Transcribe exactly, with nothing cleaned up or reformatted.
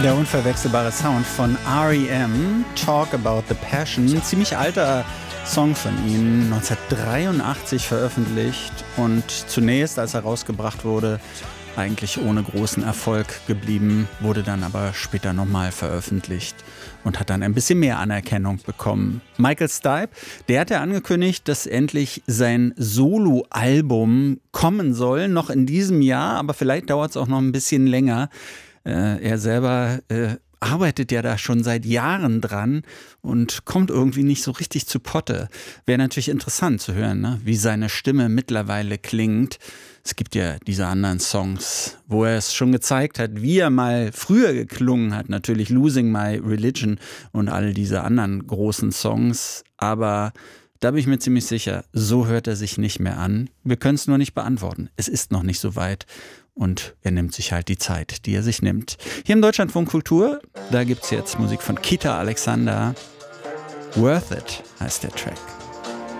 Der unverwechselbare Sound von R E M, Talk About the Passion, ein ziemlich alter Song von ihnen, neunzehnhundertdreiundachtzig veröffentlicht und zunächst, als er rausgebracht wurde, eigentlich ohne großen Erfolg geblieben, wurde dann aber später nochmal veröffentlicht und hat dann ein bisschen mehr Anerkennung bekommen. Michael Stipe, der hat ja angekündigt, dass endlich sein Solo-Album kommen soll, noch in diesem Jahr, aber vielleicht dauert es auch noch ein bisschen länger. Äh, er selber äh, arbeitet ja da schon seit Jahren dran und kommt irgendwie nicht so richtig zu Potte. Wäre natürlich interessant zu hören, ne? Wie seine Stimme mittlerweile klingt. Es gibt ja diese anderen Songs, wo er es schon gezeigt hat, wie er mal früher geklungen hat. Natürlich Losing My Religion und all diese anderen großen Songs. Aber da bin ich mir ziemlich sicher, so hört er sich nicht mehr an. Wir können es nur nicht beantworten. Es ist noch nicht so weit. Und er nimmt sich halt die Zeit, die er sich nimmt. Hier im Deutschlandfunk Kultur, da gibt es jetzt Musik von Kita Alexander. Worth It heißt der Track.